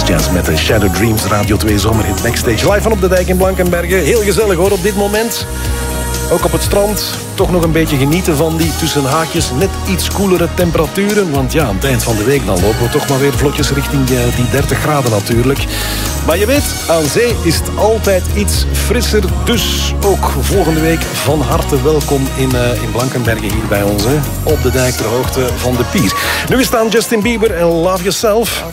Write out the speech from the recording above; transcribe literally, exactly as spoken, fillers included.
Jazz met de Shadow Dreams Radio twee zomerhit backstage. Live van op de dijk in Blankenberge. Heel gezellig hoor op dit moment. Ook op het strand. Toch nog een beetje genieten van die tussen haakjes net iets koelere temperaturen. Want ja, aan het eind van de week dan lopen we toch maar weer vlotjes richting die dertig graden natuurlijk. Maar je weet, aan zee is het altijd iets frisser. Dus ook volgende week van harte welkom in, uh, in Blankenberge hier bij ons. Hè, op de dijk ter hoogte van de pier. Nu is het aan Justin Bieber en Love Yourself.